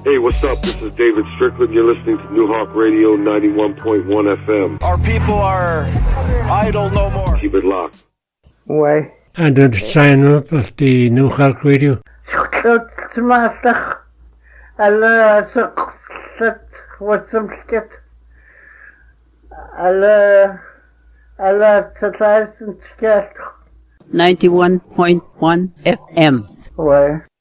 Hey, what's up? This is David Strickland. You're listening to New Hawk Radio 91.1 FM. Our people are idle no more. Keep it locked. Ouais. And the sign up of the New Hawk Radio. Alla 91.1 FM. Ouais.